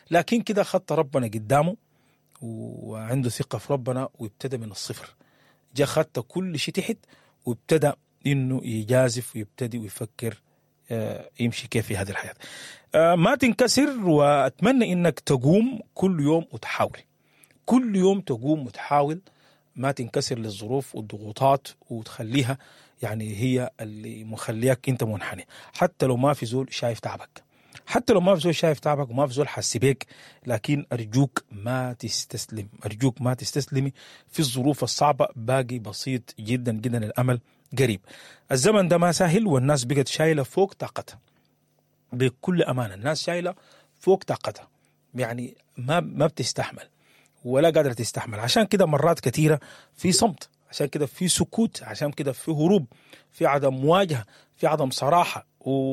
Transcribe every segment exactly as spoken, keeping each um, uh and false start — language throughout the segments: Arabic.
لكن كده خط ربنا قدامه وعنده ثقة في ربنا وابتدى من الصفر، جاء خط كل شيء تحت وابتدى إنه يجازف ويبتدي ويفكر آه يمشي كيف في هذه الحياة. آه ما تنكسر، وأتمنى إنك تقوم كل يوم وتحاول، كل يوم تقوم وتحاول، ما تنكسر للظروف والضغوطات وتخليها يعني هي اللي مخليك انت منحني. حتى لو ما في زول شايف تعبك، حتى لو ما في زول شايف تعبك وما في زول حس بيك، لكن أرجوك ما تستسلم، أرجوك ما تستسلمي في الظروف الصعبة. باقي بسيط جدا جدا، الأمل قريب. الزمن ده ما سهل، والناس بقت شايلة فوق طاقتها بكل أمانة، الناس شايلة فوق طاقتها، يعني ما ما بتستحمل ولا قادرة تستحمل. عشان كده مرات كثيرة في صمت، عشان كده في سكوت، عشان كده في هروب، في عدم مواجهة، في عدم صراحة.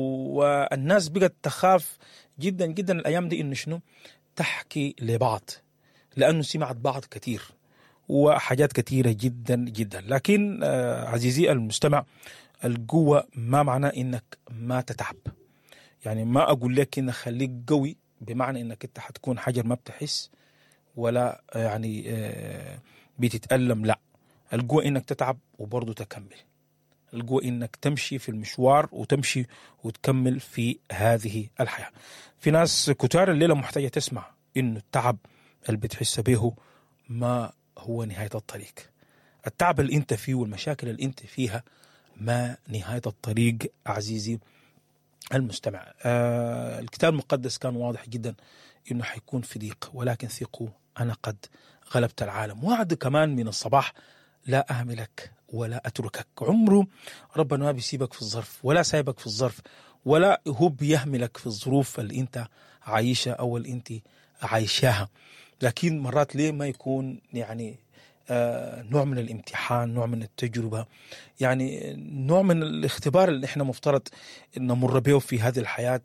والناس بقت تخاف جدا جدا الأيام دي إنه شنو تحكي لبعض، لأنه سمعت بعض كثير وحاجات كثيرة جدا جدا. لكن آه عزيزي المستمع، القوة ما معناه إنك ما تتعب. يعني ما أقول لك إنك خليك قوي بمعنى إنك أنت حتكون حجر ما بتحس ولا يعني آه بتتألم، لا. القوة إنك تتعب وبرضو تكمل، القوة إنك تمشي في المشوار وتمشي وتكمل في هذه الحياة. في ناس كتار الليلة محتاجة تسمع إنه التعب اللي بتحس به ما هو نهاية الطريق. التعب اللي انت فيه والمشاكل اللي انت فيها ما نهاية الطريق عزيزي المستمع. آه الكتاب المقدس كان واضح جدا إنه حيكون في ضيق، ولكن ثقوا أنا قد غلبت العالم. وعد كمان من الصباح لا أهملك ولا أتركك. عمره ربنا ما بيسيبك في الظرف ولا سايبك في الظرف، ولا هو بيهملك في الظروف اللي انت عايشها أو اللي انت عايشاها. لكن مرات ليه ما يكون يعني آه نوع من الامتحان، نوع من التجربة، يعني نوع من الاختبار اللي احنا مفترض ان نمر به في هذه الحياة.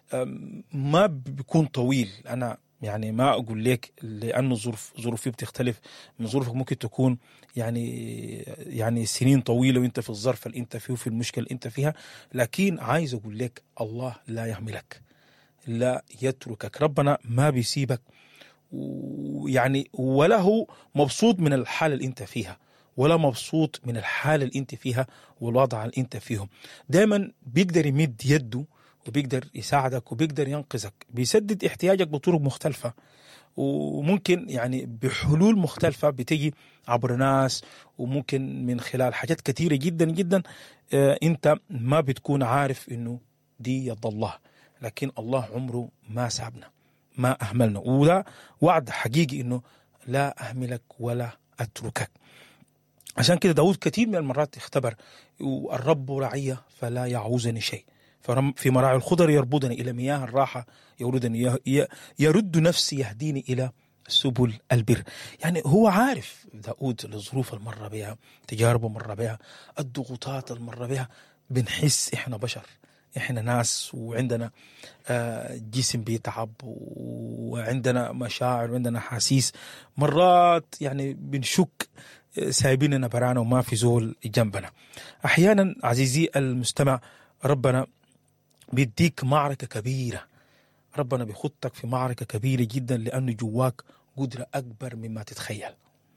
ما بيكون طويل. أنا يعني ما أقول لك لأنه ظروف ظروفي بتختلف من ظروفك، ممكن تكون يعني يعني سنين طويلة وانت في الظرف اللي انت فيه وفي المشكلة اللي انت فيها. لكن عايز أقول لك الله لا يهملك، لا يتركك. ربنا ما بيسيبك، ويعني ولا هو مبسوط من الحالة اللي انت فيها، ولا مبسوط من الحالة اللي انت فيها والوضع اللي انت فيهم. دايما بيقدر يمد يده وبيقدر يساعدك وبيقدر ينقذك، بيسدد احتياجك بطرق مختلفة، وممكن يعني بحلول مختلفة بتجي عبر ناس، وممكن من خلال حاجات كثيرة جدا جدا. اه انت ما بتكون عارف انه دي يد الله، لكن الله عمره ما سابنا ما أهملنا. وده وعد حقيقي إنه لا أهملك ولا أتركك. عشان كده داود كثير من المرات اختبر الرب رعية فلا يعوزني شيء، في مراعي الخضر يربضني إلى مياه الراحة يوردني، يرد نفسي يهديني إلى سبل البر. يعني هو عارف داود الظروف المرة بها، تجاربه مرة بها، الضغوطات المرة بها. بنحس إحنا بشر، إحنا ناس، وعندنا جسم بيتعب، وعندنا مشاعر وعندنا حاسيس. مرات يعني بنشك سايبيننا برانا وما في زول جنبنا. أحيانا عزيزي المستمع ربنا بيديك معركة كبيرة، ربنا بيخطك في معركة كبيرة جدا، لأنه جواك قدرة أكبر مما تتخيل.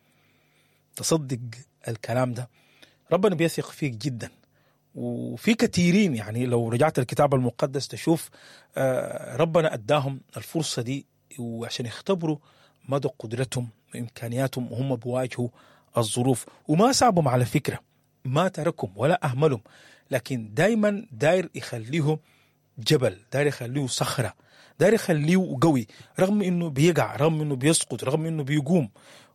تصدق الكلام ده، ربنا بيثق فيك جدا. وفي كثيرين يعني لو رجعت الكتاب المقدس تشوف ربنا أداهم الفرصة دي وعشان يختبروا مدى قدرتهم وإمكانياتهم وهم بواجهوا الظروف، وما سابهم على فكرة، ما تركهم ولا أهملهم، لكن دايما داير يخليه جبل، داير يخليه صخرة، داير يخليه قوي، رغم إنه بيقع، رغم إنه بيسقط، رغم إنه بيقوم.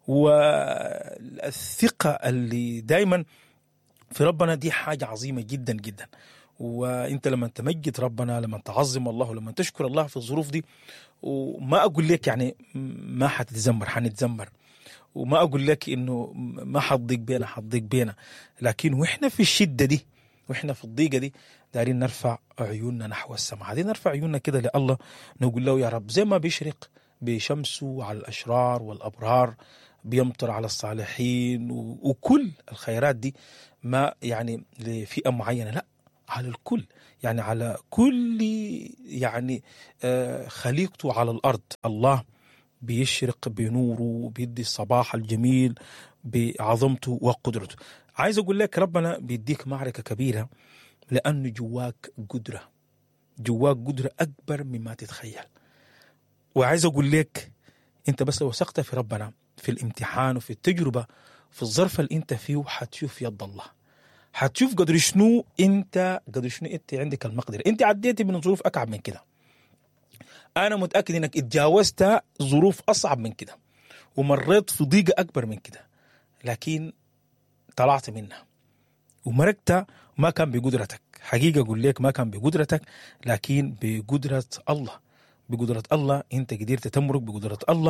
والثقة اللي دايما في ربنا دي حاجة عظيمة جدا جدا. وانت لما تمجد ربنا، لما تعظم الله، لما تشكر الله في الظروف دي، وما اقول لك يعني ما حتتذمر، حنتذمر، وما اقول لك انه ما حتضيق بينا، حتضيق بينا، لكن واحنا في الشدة دي واحنا في الضيقة دي دارين نرفع عيوننا نحو السماء، دارين نرفع عيوننا كده لله، نقول له يا رب زي ما بيشرق بشمسه على الأشرار والأبرار، بيمطر على الصالحين، وكل الخيرات دي ما يعني لفئة معينة، لا، على الكل، يعني على كل يعني خليقته على الأرض. الله بيشرق بنوره، بيدي الصباح الجميل بعظمته وقدرته. عايز أقول لك ربنا بيديك معركة كبيرة، لأنه جواك قدرة، جواك قدرة أكبر مما تتخيل. وعايز أقول لك أنت بس لو وثقت في ربنا في الامتحان وفي التجربة في الظرف اللي أنت فيه، حتشوف يد الله، حتشوف قدر شنو أنت قدر شنو أنت عندك المقدرة. أنت عديتي من ظروف أكعب من كده، أنا متأكد أنك اتجاوزت ظروف أصعب من كده ومريت في ضيقة أكبر من كده، لكن طلعت منها ومركت. ما كان بقدرتك، حقيقة أقول لك ما كان بقدرتك، لكن بقدرة الله. بقدرة الله أنت قدرت تمرق، بقدرة الله.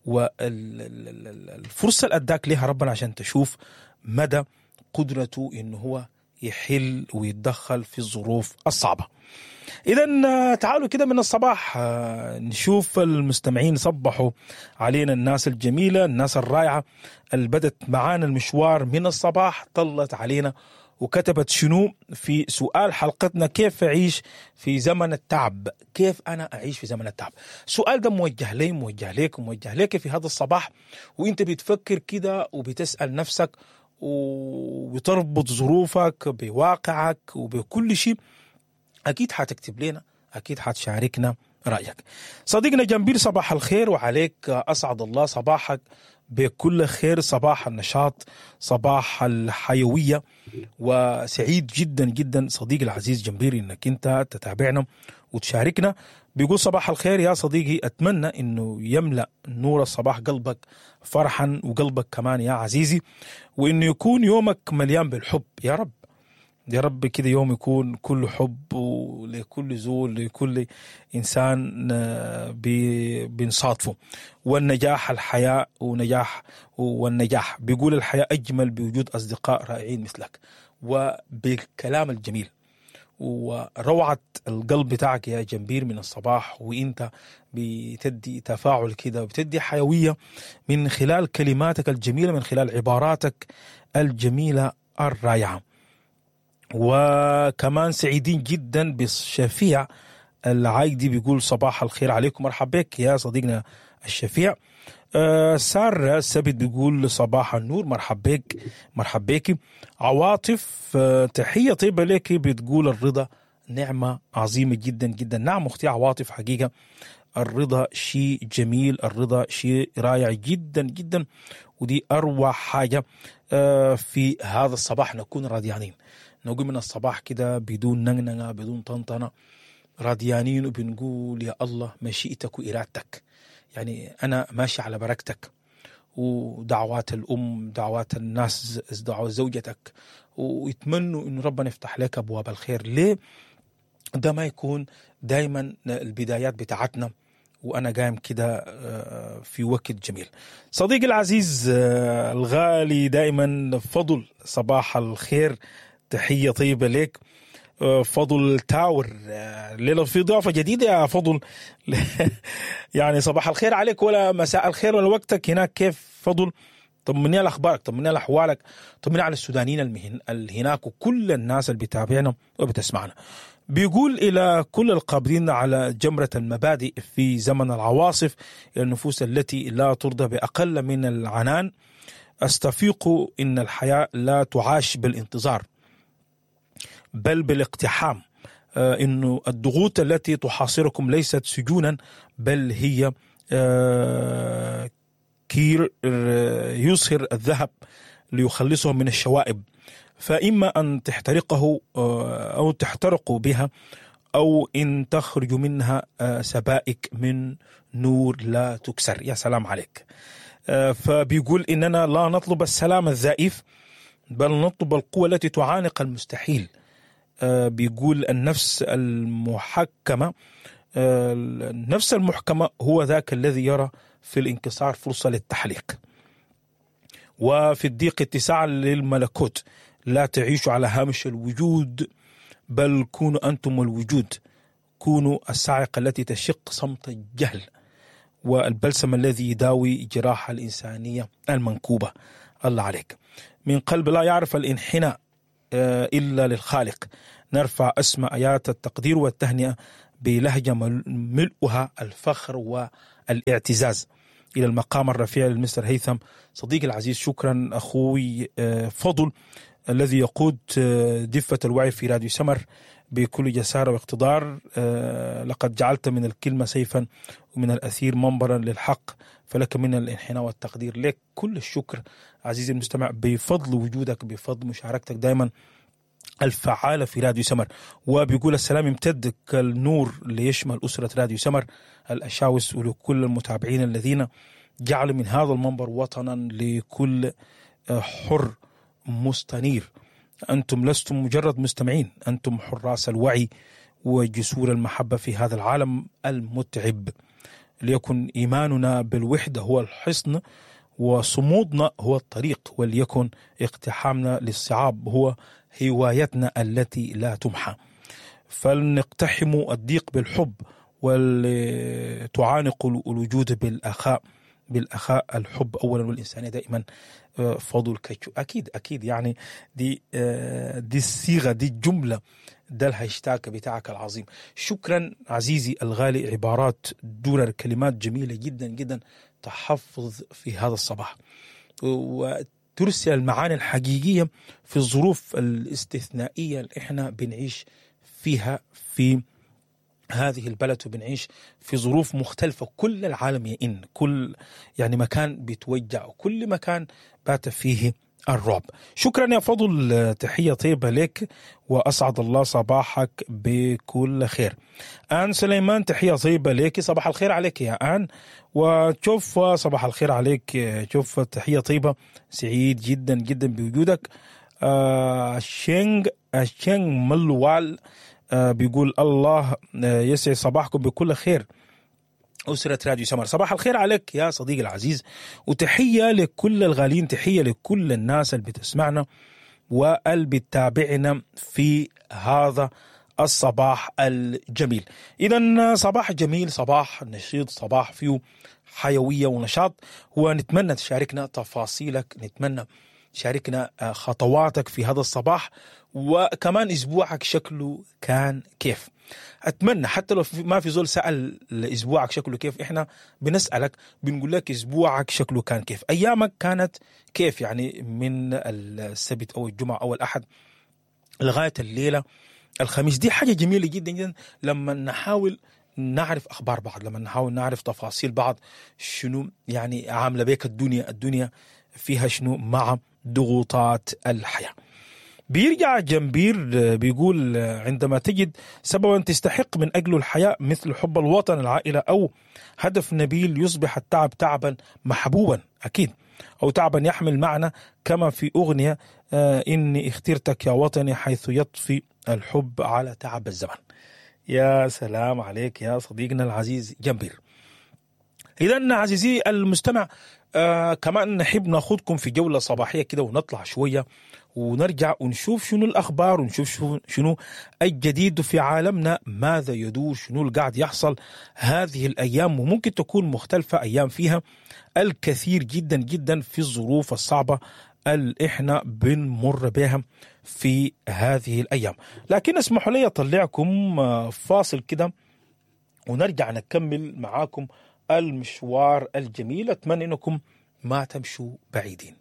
والفرصة اللي أداك لها ربنا عشان تشوف مدى قدرته إنه هو يحل ويتدخل في الظروف الصعبة. إذن تعالوا كده من الصباح نشوف المستمعين صبحوا علينا، الناس الجميلة، الناس الرائعة اللي بدت معانا المشوار من الصباح، طلت علينا وكتبت شنو في سؤال حلقتنا: كيف أعيش في زمن التعب؟ كيف أنا أعيش في زمن التعب؟ السؤال ده موجه لي، موجه لك، موجه لك في هذا الصباح، وإنت بتفكر كده وبتسأل نفسك وبتربط ظروفك بواقعك وبكل شيء. أكيد حتكتب لنا، أكيد حتشاركنا رأيك. صديقنا جنبيل، صباح الخير وعليك، أسعد الله صباحك بكل خير، صباح النشاط، صباح الحيوية، وسعيد جدا جدا صديقي العزيز جنبيل إنك أنت تتابعنا وتشاركنا. بيقول صباح الخير يا صديقي، أتمنى إنه يملأ نور الصباح قلبك فرحا وقلبك كمان يا عزيزي، وإنه يكون يومك مليان بالحب يا رب. يا رب كده يوم يكون كله حب ولكل زول، لكل إنسان بنصادفه. والنجاح الحياة ونجاح والنجاح بيقول الحياة أجمل بوجود أصدقاء رائعين مثلك. وبالكلام الجميل وروعة القلب بتاعك يا جنبير من الصباح، وإنت بتدي تفاعل كده، بتدي حيوية من خلال كلماتك الجميلة، من خلال عباراتك الجميلة الرائعة. وكمان سعيدين جدا بالشفيع العايدي، بيقول صباح الخير عليكم، مرحبا بك يا صديقنا الشفيع. آه سارة سبت بيقول صباح النور، مرحبا بك، مرحبا بك. عواطف آه تحية طيبة لك، بتقول الرضا نعمة عظيمة جدا جدا. نعم أختي عواطف، حقيقة الرضا شيء جميل، الرضا شيء رائع جدا جدا، ودي أروع حاجة آه في هذا الصباح، نكون راضيانين، نقول من الصباح كده بدون نغنغة بدون طنطنة، راضيانين وبنقول يا الله مشيئتك وإرادتك، يعني أنا ماشي على بركتك. ودعوات الأم، دعوات الناس، دعوات زوجتك، ويتمنوا إنه ربنا يفتح لك أبواب الخير. ليه ده ما يكون دايما البدايات بتاعتنا وأنا قايم كده في وقت جميل. صديقي العزيز الغالي دايما فضل، صباح الخير، تحية طيبة لك. فضل تاور، ليلة في إضافة جديدة يا فضل يعني صباح الخير عليك ولا مساء الخير ولا وقتك هناك، كيف فضل؟ طمني على أخبارك، طمني على أحوالك، طمني على السودانيين المهن اللي هناك وكل الناس اللي بتابعنا وبتسمعنا. بيقول إلى كل القابضين على جمرة المبادئ في زمن العواصف، النفوس التي لا ترضى بأقل من العنان، استفيقوا إن الحياة لا تعاش بالانتظار بل بالاقتحام. آه إنه الضغوط التي تحاصركم ليست سجونا، بل هي آه كير آه يصهر الذهب ليخلصه من الشوائب، فإما أن تحترقه آه أو تحترقوا بها، أو إن تخرج منها آه سبائك من نور لا تكسر. يا سلام عليك. آه فبيقول إننا لا نطلب السلام الزائف، بل نطلب القوة التي تعانق المستحيل. آه بيقول النفس المحكمة، آه النفس المحكمة هو ذاك الذي يرى في الانكسار فرصة للتحليق، وفي الضيق اتساعا للملكوت. لا تعيشوا على هامش الوجود، بل كونوا أنتم الوجود. كونوا الصاعقة التي تشق صمت الجهل، والبلسم الذي يداوي جراح الإنسانية المنكوبة. الله عليك. من قلب لا يعرف الانحناء إلا للخالق، نرفع أسمى آيات التقدير والتهنئة بلهجة ملؤها الفخر والاعتزاز إلى المقام الرفيع للمستر هيثم صديقي العزيز. شكرا أخوي فضل الذي يقود دفة الوعي في راديو سمر بكل جسارة واقتدار. لقد جعلت من الكلمة سيفا ومن الأثير منبرا للحق، فلك من الانحناء والتقدير. لك كل الشكر عزيزي المستمع بفضل وجودك، بفضل مشاركتك دائما الفعالة في راديو سمر. وبيقول السلام يمتد كالنور ليشمل أسرة راديو سمر الأشاوس ولكل المتابعين الذين جعلوا من هذا المنبر وطنا لكل حر مستنير. أنتم لستم مجرد مستمعين، أنتم حراس الوعي وجسور المحبة في هذا العالم المتعب. ليكن إيماننا بالوحدة هو الحصن، وصمودنا هو الطريق، وليكن اقتحامنا للصعاب هو هوايتنا التي لا تمحى. فلنقتحم الضيق بالحب، ولتعانق الوجود بالأخاء بالأخاء الحب أولا والإنسانية دائما. فضل كيتشو أكيد أكيد يعني دي دي الصيغة دي الجملة ده الهاشتاج بتاعك العظيم. شكرا عزيزي الغالي، عبارات درر كلمات جميلة جدا جدا تحفظ في هذا الصباح وترسل المعاني الحقيقية في الظروف الاستثنائية اللي احنا بنعيش فيها في هذه البلد، وبنعيش في ظروف مختلفة. كل العالم يئن، كل يعني مكان بيتوجع، وكل مكان بات فيه الرعب. شكرا يا فضل، تحية طيبة لك وأسعد الله صباحك بكل خير. آن سليمان تحية طيبة لك، صباح الخير عليك يا آن، وشوف صباح الخير عليك، شوف تحية طيبة، سعيد جدا جدا بوجودك. آه شينغ شينغ ملوال آه بيقول الله آه يسعد صباحكم بكل خير أسرة راديو سمر. صباح الخير عليك يا صديقي العزيز، وتحية لكل الغالين، تحية لكل الناس اللي بتسمعنا واللي بتتابعنا في هذا الصباح الجميل. إذن صباح جميل، صباح نشيط، صباح فيه حيوية ونشاط. ونتمنى تشاركنا تفاصيلك، نتمنى تشاركنا خطواتك في هذا الصباح، وكمان أسبوعك شكله كان كيف. أتمنى حتى لو ما في زول سأل أسبوعك شكله كيف، إحنا بنسألك بنقول لك أسبوعك شكله كان كيف، أيامك كانت كيف، يعني من السبت أو الجمعة أو الأحد لغاية الليلة الخميس. دي حاجة جميلة جدا جدا لما نحاول نعرف أخبار بعض، لما نحاول نعرف تفاصيل بعض، شنو يعني عاملة بيك الدنيا الدنيا فيها شنو مع ضغوطات الحياة. بيرجع جنبير بيقول عندما تجد سببا تستحق من أجل الحياة مثل حب الوطن، العائلة، أو هدف نبيل، يصبح التعب تعبا محبوبا أكيد، أو تعبا يحمل معنى، كما في أغنية آه إني اخترتك يا وطني حيث يطفي الحب على تعب الزمن. يا سلام عليك يا صديقنا العزيز جنبير. إذن عزيزي المستمع آه كمان نحب ناخدكم في جولة صباحية كده، ونطلع شوية ونرجع ونشوف شنو الأخبار، ونشوف شنو الجديد في عالمنا، ماذا يدور، شنو اللي قاعد يحصل هذه الأيام، وممكن تكون مختلفة أيام فيها الكثير جدا جدا في الظروف الصعبة اللي إحنا بنمر بها في هذه الأيام. لكن اسمحوا لي أطلعكم فاصل كده ونرجع نكمل معاكم المشوار الجميل. أتمنى أنكم ما تمشوا بعيدين.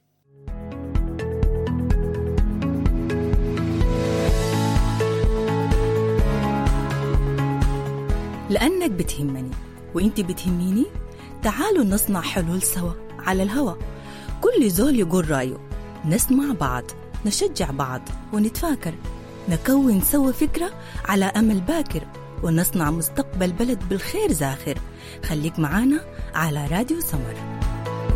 لأنك بتهمني وإنت بتهميني، تعالوا نصنع حلول سوا على الهوا. كل زول يقول رأيه، نسمع بعض، نشجع بعض ونتفاكر، نكون سوا فكرة على أمل باكر، ونصنع مستقبل بلد بالخير زاخر. خليك معانا على راديو سمر.